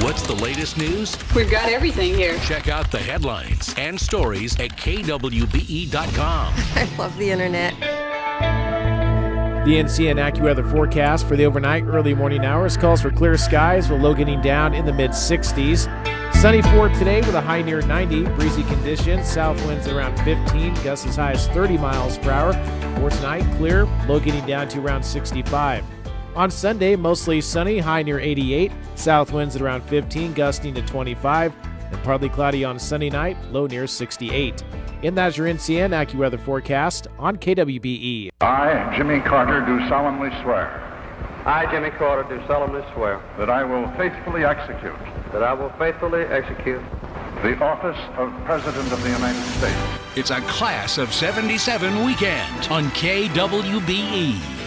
What's the latest news? We've got everything here. Check out the headlines and stories at kwbe.com. I love the internet. The NCN AccuWeather forecast for the overnight early morning hours calls for clear skies with low getting down in the mid-60s. Sunny for today with a high near 90. Breezy conditions. South winds at around 15. Gusts as high as 30 miles per hour. For tonight, clear. Low getting down to around 65. On Sunday, mostly sunny. High near 88. South winds at around 15. Gusting to 25. And partly cloudy on Sunday night. Low near 68. And that's your NCN AccuWeather forecast on KWBE. I, Jimmy Carter, do solemnly swear I, Jimmy Carter, do solemnly swear that I will faithfully execute that I will faithfully execute the office of President of the United States. It's a Class of 77 weekend on KWBE.